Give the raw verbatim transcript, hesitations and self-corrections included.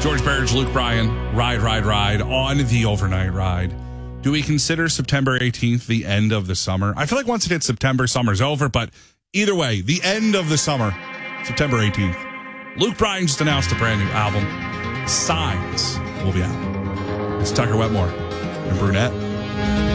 George Barrage, Luke Bryan, Ride, Ride, Ride on the overnight ride. Do we consider September eighteenth the end of the summer? I feel like once it hits September, summer's over, but either way, the end of the summer, September eighteenth. Luke Bryan just announced a brand new album. Signs will be out. It's Tucker Wetmore and Brunette.